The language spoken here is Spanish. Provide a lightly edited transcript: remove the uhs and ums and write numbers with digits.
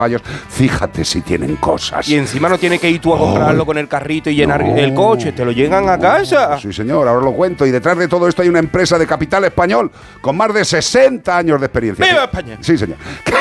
caballos, fíjate si tienen cosas. Y encima no tienes que ir tú a comprarlo con el carrito y llenar el coche, te lo llegan a casa. Sí, señor, ahora lo cuento. Y detrás de todo esto hay una empresa de capital español con más de 60 años de experiencia. ¡Viva España! Sí, señor.